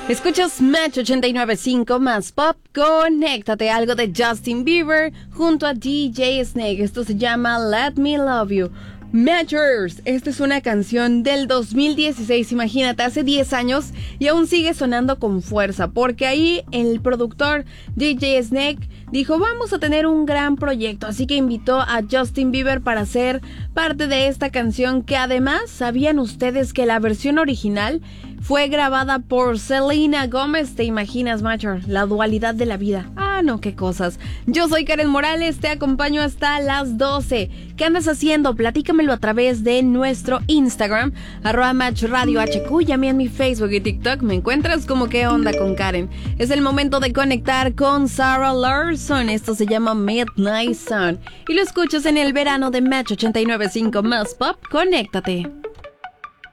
Escuchas Match 89.5 más pop, conéctate, algo de Justin Bieber junto a DJ Snake. Esto se llama Let Me Love You. Matchers, esta es una canción del 2016, imagínate, hace 10 años y aún sigue sonando con fuerza, porque ahí el productor DJ Snake dijo, vamos a tener un gran proyecto, así que invitó a Justin Bieber para ser parte de esta canción, que además, ¿sabían ustedes que la versión original fue grabada por Selena Gomez? ¿Te imaginas, Matcher? La dualidad de la vida. Ah, no, qué cosas. Yo soy Karen Morales, te acompaño hasta las 12. ¿Qué andas haciendo? Platícamelo a través de nuestro Instagram, @MatchRadioHQ, y a mí en mi Facebook y TikTok me encuentras como ¿Qué onda con Karen? Es el momento de conectar con Sarah Larson. Esto se llama Midnight Sun y lo escuchas en el verano de Match 89.5 más pop. Conéctate.